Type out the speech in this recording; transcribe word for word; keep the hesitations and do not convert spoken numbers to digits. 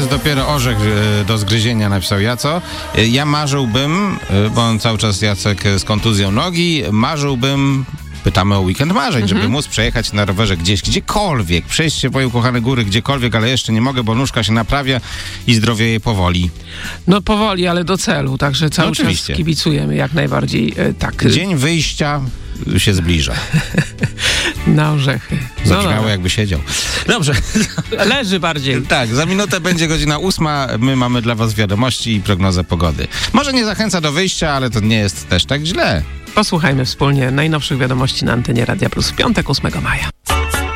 jest dopiero orzech e, do zgryzienia, napisał Jaco. E, ja marzyłbym, e, bo on cały czas Jacek z kontuzją nogi, marzyłbym, pytamy o weekend marzeń, żeby móc przejechać na rowerze gdzieś, gdziekolwiek, przejść się w moje ukochane góry, gdziekolwiek, ale jeszcze nie mogę, bo nóżka się naprawia i zdrowieje powoli. No powoli, ale do celu, także cały No, czas oczywiście. kibicujemy jak najbardziej. E, tak. Dzień wyjścia się zbliża. Na orzechy. Zabrzmiało, jakby siedział. Dobrze. Leży bardziej. Tak, za minutę będzie godzina ósma. My mamy dla was wiadomości i prognozę pogody. Może nie zachęca do wyjścia, ale to nie jest też tak źle. Posłuchajmy wspólnie najnowszych wiadomości na antenie Radia Plus w piątek, ósmego maja.